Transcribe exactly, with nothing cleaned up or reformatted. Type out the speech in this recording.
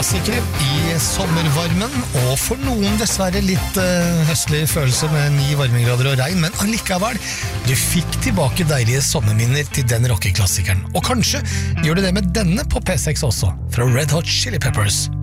klassikere i sommervarmen, og for noen dessverre litt uh, høstlig følelse med ni varmegrader og regn, men allikevel, du fikk tilbake deilige sommerminner til den rockeklassikeren. Og kanskje gjør du det med denne på P seks også, fra Red Hot Chili Peppers.